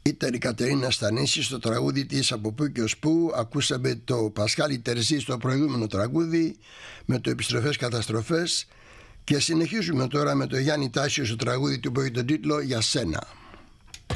Ήταν η Κατερίνα Στανίση στο τραγούδι της «Από πού και ως πού». Ακούσαμε το Πασχάλη Τερζή στο προηγούμενο τραγούδι με το «Επιστροφές Καταστροφές» και συνεχίζουμε τώρα με το Γιάννη Τάσιο στο τραγούδι του που έχει τον τίτλο «Για σένα».